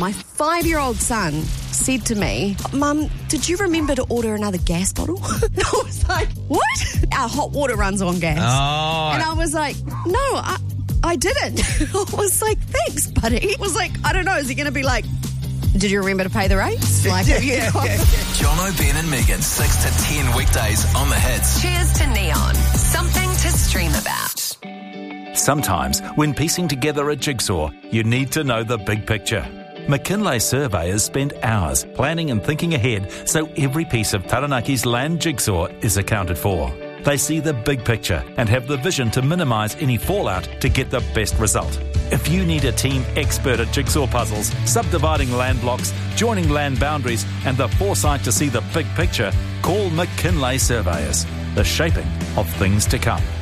My 5-year-old son said to me, Mum, did you remember to order another gas bottle? I was like, what? Our hot water runs on gas. Oh. And I was like, no, I didn't. I was like, thanks, buddy. He was like, I don't know, is he going to be like, did you remember to pay the rates? Like, Jono, Ben and Megan, 6 to 10 weekdays on The Hits. Cheers to Neon. Something to stream about. Sometimes, when piecing together a jigsaw, you need to know the big picture. McKinley surveyors spend hours planning and thinking ahead so every piece of Taranaki's land jigsaw is accounted for. They see the big picture and have the vision to minimise any fallout to get the best result. If you need a team expert at jigsaw puzzles, subdividing land blocks, joining land boundaries and the foresight to see the big picture, call McKinley Surveyors. The shaping of things to come.